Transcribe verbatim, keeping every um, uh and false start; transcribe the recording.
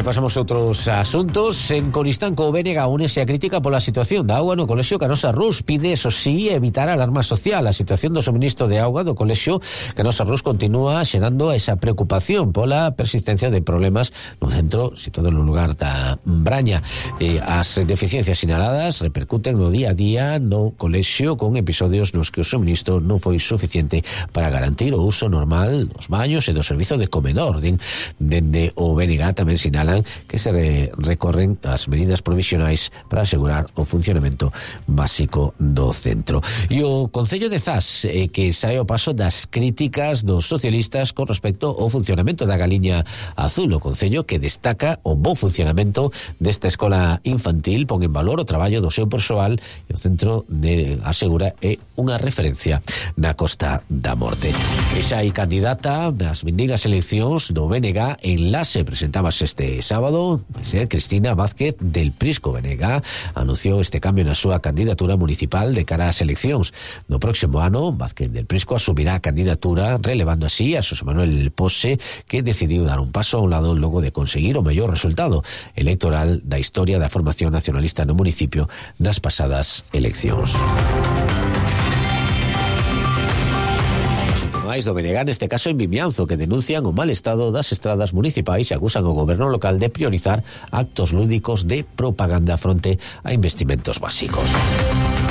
pasamos a outros asuntos. En Coristanco, o B N G únese a crítica pola situación da auga no colexio Canosa Rus. Pide, eso sí, evitar a alarma social. A situación do suministro de auga do colexio Canosa Rus continúa xerando esa preocupación pola persistencia de problemas no centro, situado no lugar da Braña. Eh, as deficiencias sinaladas repercuten no día a día no colexio, con episodios nos que o suministro non foi suficiente para garantir o uso normal dos baños e do servizo de comedor. Din, dende o B N G tamén sinalan que se re, recorren as medidas provisionais para asegurar o funcionamento básico do centro. E o Concello de Zas, eh, que sae ao paso das críticas dos socialistas con respecto ao funcionamento da Galiña Azul. O Concello, que destaca o bo funcionamento desta escola infantil, pon en valor o traballo do seu persoal, e o centro de asegura é unha referencia na Costa da Morte. E xa hai candidata das vindeiras eleccións do B N G. Enlace presentábase este sábado, vai ser Cristina Vázquez del Prisco. B N G anunciou este cambio na súa candidatura municipal de cara ás eleccións. No próximo ano, Vázquez del Prisco asumirá a candidatura, relevando así a Xosé Manuel Pose, que decidiu dar un paso a un lado logo de conseguir o mellor resultado electoral da historia da formación nacionalista no municipio nas pasadas eleccións. Máis do B N G, neste caso en Vimianzo, que denuncian o mal estado das estradas municipais e acusan o goberno local de priorizar actos lúdicos de propaganda fronte a investimentos básicos.